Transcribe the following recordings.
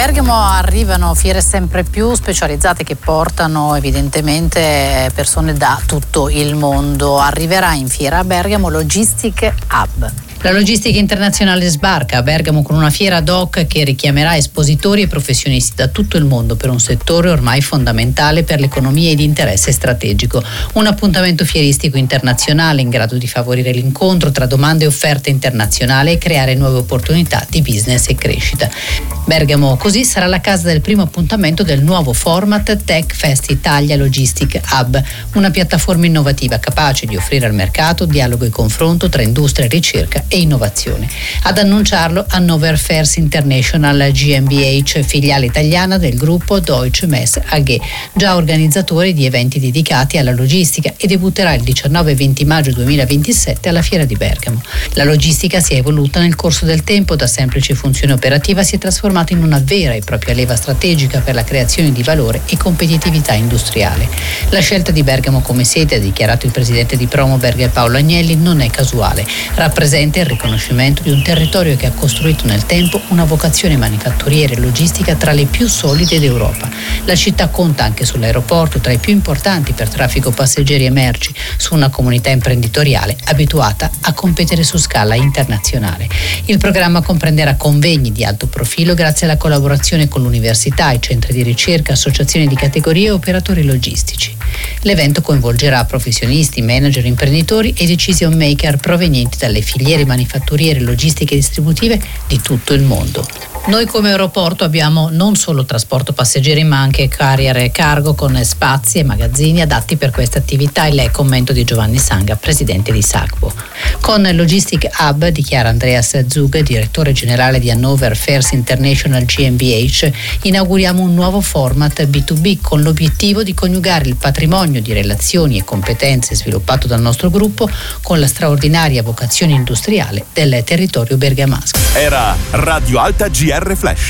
Bergamo arrivano fiere sempre più specializzate che portano evidentemente persone da tutto il mondo. Arriverà in fiera a Bergamo Logistic Hub. La logistica internazionale sbarca a Bergamo con una fiera ad hoc che richiamerà espositori e professionisti da tutto il mondo per un settore ormai fondamentale per l'economia e di interesse strategico. Un appuntamento fieristico internazionale in grado di favorire l'incontro tra domande e offerte internazionali e creare nuove opportunità di business e crescita. Bergamo così sarà la casa del primo appuntamento del nuovo format Tech Fest Italia Logistic Hub, una piattaforma innovativa capace di offrire al mercato dialogo e confronto tra industria, ricerca e innovazione. Ad annunciarlo Hannover Fairs International GmbH, filiale italiana del gruppo Deutsche Messe AG, già organizzatore di eventi dedicati alla logistica, e debutterà il 19 e 20 maggio 2027 alla Fiera di Bergamo. La logistica si è evoluta nel corso del tempo, da semplice funzione operativa si è trasformata in una vera e propria leva strategica per la creazione di valore e competitività industriale. La scelta di Bergamo come sede, ha dichiarato il presidente di Promoberg Paolo Agnelli, non è casuale, rappresenta il riconoscimento di un territorio che ha costruito nel tempo una vocazione manifatturiera e logistica tra le più solide d'Europa. La città conta anche sull'aeroporto, tra i più importanti per traffico passeggeri e merci, su una comunità imprenditoriale abituata a competere su scala internazionale. Il programma comprenderà convegni di alto profilo grazie alla collaborazione con l'università, i centri di ricerca, associazioni di categorie e operatori logistici. L'evento coinvolgerà professionisti, manager, imprenditori e decision maker provenienti dalle filiere manifatturiere, logistiche e distributive di tutto il mondo. Noi come aeroporto abbiamo non solo trasporto passeggeri ma anche carrier e cargo con spazi e magazzini adatti per queste attività. Il commento di Giovanni Sanga, presidente di SACPO. Con Logistic Hub, dichiara Andreas Zug, direttore generale di Hannover Fairs International GmbH, inauguriamo un nuovo format B2B con l'obiettivo di coniugare il patrimonio di relazioni e competenze sviluppato dal nostro gruppo con la straordinaria vocazione industriale del territorio bergamasco. Era Radio Alta GR Flash,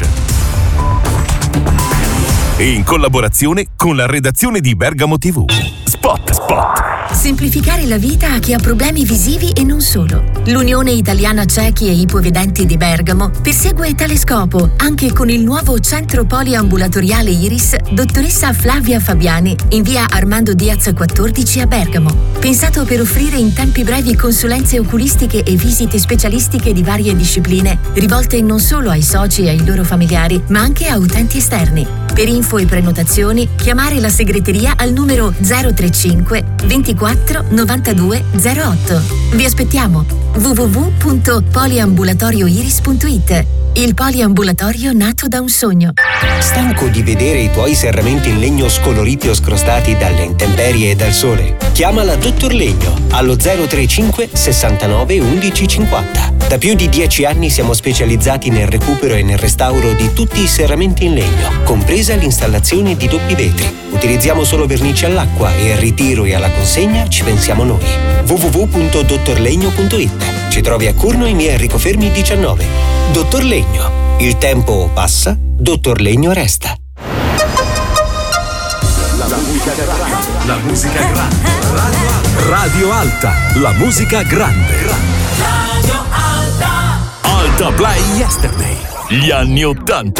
in collaborazione con la redazione di Bergamo TV. Spot. Semplificare la vita a chi ha problemi visivi e non solo. L'Unione Italiana Ciechi e Ipovedenti di Bergamo persegue tale scopo anche con il nuovo centro poliambulatoriale Iris dottoressa Flavia Fabiani in via Armando Diaz 14 a Bergamo. Pensato per offrire in tempi brevi consulenze oculistiche e visite specialistiche di varie discipline, rivolte non solo ai soci e ai loro familiari, ma anche a utenti esterni. Per info e prenotazioni, chiamare la segreteria al numero 035 24 92 08. Vi aspettiamo. www.poliambulatorioiris.it. Il poliambulatorio nato da un sogno. Stanco di vedere i tuoi serramenti in legno scoloriti o scrostati dalle intemperie e dal sole? Chiama la Dottor Legno allo 035 69 11 50. Da più di 10 anni siamo specializzati nel recupero e nel restauro di tutti i serramenti in legno, compresa l'installazione di doppi vetri. Utilizziamo solo vernici all'acqua e al ritiro e alla consegna ci pensiamo noi. www.dottorlegno.it. Ci trovi a Curno in via Enrico Fermi 19. Dottor Legno. Il tempo passa, Dottor Legno resta. La musica grande. Radio Alta. La musica grande. Radio Alta. Alta Play Yesterday. Gli anni '80.